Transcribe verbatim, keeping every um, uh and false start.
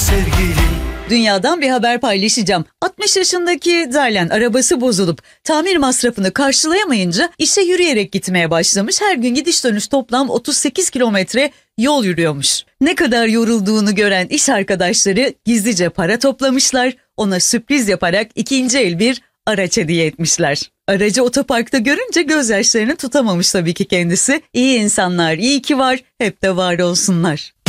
sevgilim. Dünyadan bir haber paylaşacağım. altmış yaşındaki Darlen arabası bozulup tamir masrafını karşılayamayınca işe yürüyerek gitmeye başlamış. Her gün gidiş dönüş toplam otuz sekiz kilometre yol yürüyormuş. Ne kadar yorulduğunu gören iş arkadaşları gizlice para toplamışlar. Ona sürpriz yaparak ikinci el bir araç hediye etmişler. Aracı otoparkta görünce gözyaşlarını tutamamış tabii ki kendisi. İyi insanlar iyi ki var, hep de var olsunlar.